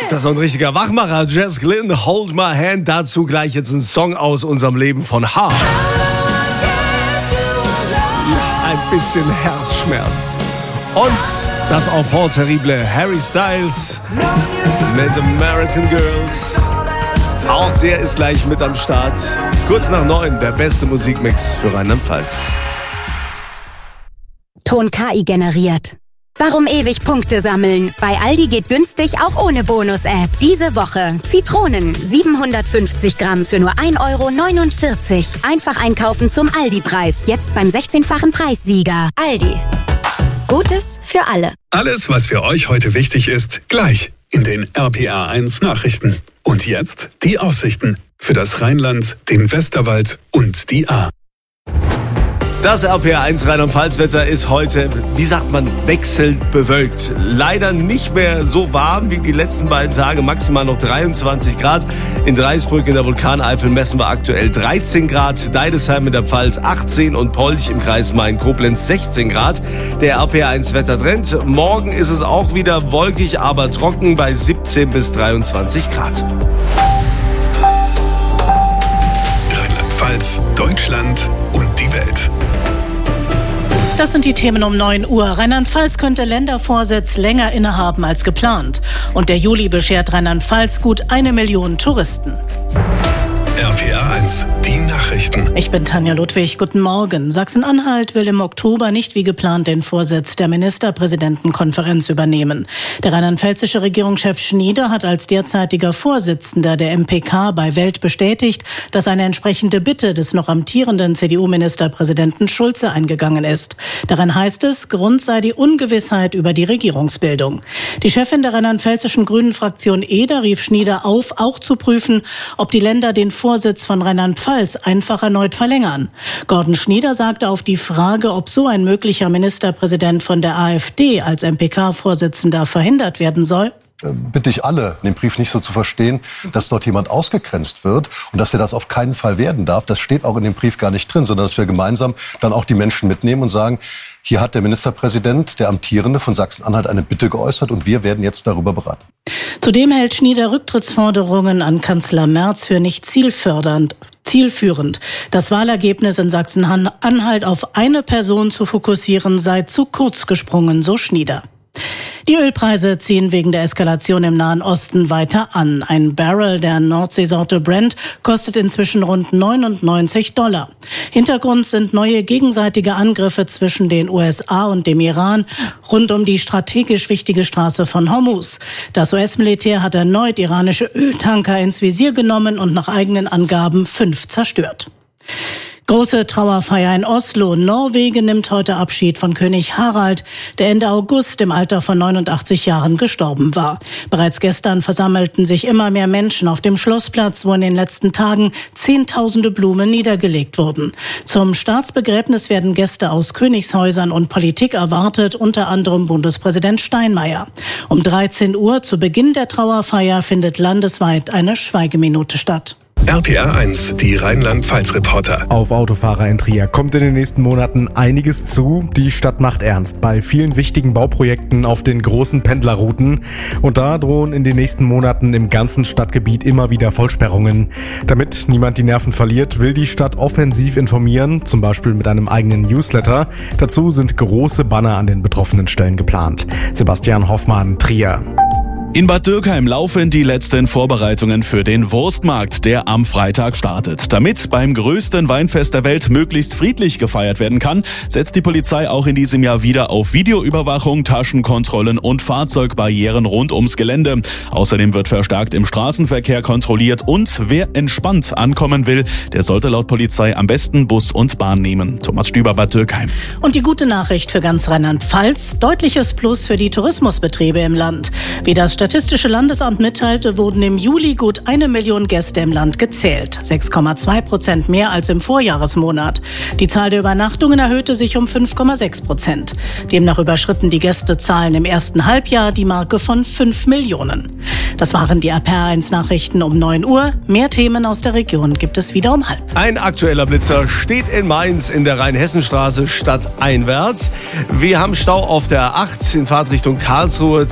Das ist so ein richtiger Wachmacher. Jess Glynn, Hold My Hand. Dazu gleich jetzt ein Song aus unserem Leben von Heart. Ja, ein bisschen Herzschmerz. Und das Enfant terrible Harry Styles mit American Girls. Auch der ist gleich mit am Start. Kurz nach 9, der beste Musikmix für Rheinland-Pfalz. Ton KI generiert. Warum ewig Punkte sammeln? Bei Aldi geht günstig auch ohne Bonus-App. Diese Woche Zitronen 750 Gramm für nur 1,49 €. Einfach einkaufen zum Aldi-Preis. Jetzt beim 16-fachen Preissieger. Aldi. Gutes für alle. Alles, was für euch heute wichtig ist, gleich in den RPR1 Nachrichten. Und jetzt die Aussichten für das Rheinland, den Westerwald und die Ahr. Das RPR1 Rheinland-Pfalz-Wetter ist heute, wie sagt man, wechselnd bewölkt. Leider nicht mehr so warm wie die letzten beiden Tage, maximal noch 23 Grad. In Dreisbrück in der Vulkaneifel messen wir aktuell 13 Grad, Deidesheim in der Pfalz 18 und Polch im Kreis Main-Koblenz 16 Grad. Der RPR1-Wettertrend. Morgen ist es auch wieder wolkig, aber trocken bei 17 bis 23 Grad. Rheinland-Pfalz, Deutschland und die Welt. Das sind die Themen um 9 Uhr. Rheinland-Pfalz könnte Ländervorsitz länger innehaben als geplant. Und der Juli beschert Rheinland-Pfalz gut 1 Million Touristen. RPR1, die Nachrichten. Ich bin Tanja Ludwig. Guten Morgen. Sachsen-Anhalt will im Oktober nicht wie geplant den Vorsitz der Ministerpräsidentenkonferenz übernehmen. Der rheinland-pfälzische Regierungschef Schnieder hat als derzeitiger Vorsitzender der MPK bei Welt bestätigt, dass eine entsprechende Bitte des noch amtierenden CDU-Ministerpräsidenten Schulze eingegangen ist. Darin heißt es, Grund sei die Ungewissheit über die Regierungsbildung. Die Chefin der rheinland-pfälzischen Grünen-Fraktion Eder rief Schnieder auf, auch zu prüfen, ob die Länder den Vorsitz von Rheinland-Pfalz einfach erneut verlängern. Gordon Schnieder sagte auf die Frage, ob so ein möglicher Ministerpräsident von der AfD als MPK-Vorsitzender verhindert werden soll: Bitte ich alle, den Brief nicht so zu verstehen, dass dort jemand ausgegrenzt wird und dass er das auf keinen Fall werden darf. Das steht auch in dem Brief gar nicht drin, sondern dass wir gemeinsam dann auch die Menschen mitnehmen und sagen, hier hat der Ministerpräsident, der Amtierende von Sachsen-Anhalt, eine Bitte geäußert und wir werden jetzt darüber beraten. Zudem hält Schnieder Rücktrittsforderungen an Kanzler Merz für nicht zielführend. Das Wahlergebnis in Sachsen-Anhalt auf eine Person zu fokussieren sei zu kurz gesprungen, so Schnieder. Die Ölpreise ziehen wegen der Eskalation im Nahen Osten weiter an. Ein Barrel der Nordseesorte Brent kostet inzwischen rund $99. Hintergrund sind neue gegenseitige Angriffe zwischen den USA und dem Iran rund um die strategisch wichtige Straße von Hormuz. Das US-Militär hat erneut iranische Öltanker ins Visier genommen und nach eigenen Angaben 5 zerstört. Große Trauerfeier in Oslo. Norwegen nimmt heute Abschied von König Harald, der Ende August im Alter von 89 Jahren gestorben war. Bereits gestern versammelten sich immer mehr Menschen auf dem Schlossplatz, wo in den letzten Tagen Zehntausende Blumen niedergelegt wurden. Zum Staatsbegräbnis werden Gäste aus Königshäusern und Politik erwartet, unter anderem Bundespräsident Steinmeier. Um 13 Uhr zu Beginn der Trauerfeier findet landesweit eine Schweigeminute statt. RPR1, die Rheinland-Pfalz-Reporter. Auf Autofahrer in Trier kommt in den nächsten Monaten einiges zu. Die Stadt macht ernst bei vielen wichtigen Bauprojekten auf den großen Pendlerrouten. Und da drohen in den nächsten Monaten im ganzen Stadtgebiet immer wieder Vollsperrungen. Damit niemand die Nerven verliert, will die Stadt offensiv informieren, zum Beispiel mit einem eigenen Newsletter. Dazu sind große Banner an den betroffenen Stellen geplant. Sebastian Hoffmann, Trier. In Bad Dürkheim laufen die letzten Vorbereitungen für den Wurstmarkt, der am Freitag startet. Damit beim größten Weinfest der Welt möglichst friedlich gefeiert werden kann, setzt die Polizei auch in diesem Jahr wieder auf Videoüberwachung, Taschenkontrollen und Fahrzeugbarrieren rund ums Gelände. Außerdem wird verstärkt im Straßenverkehr kontrolliert und wer entspannt ankommen will, der sollte laut Polizei am besten Bus und Bahn nehmen. Thomas Stüber, Bad Dürkheim. Und die gute Nachricht für ganz Rheinland-Pfalz: deutliches Plus für die Tourismusbetriebe im Land. Wie das Statistische Landesamt mitteilte, wurden im Juli gut 1 Million Gäste im Land gezählt. 6,2% mehr als im Vorjahresmonat. Die Zahl der Übernachtungen erhöhte sich um 5,6%. Demnach überschritten die Gästezahlen im ersten Halbjahr die Marke von 5 Millionen. Das waren die RPR1-Nachrichten um 9 Uhr. Mehr Themen aus der Region gibt es wieder um 12:30. Ein aktueller Blitzer steht in Mainz in der Rheinhessenstraße stadteinwärts. Wir haben Stau auf der A8 in Fahrtrichtung Karlsruhe.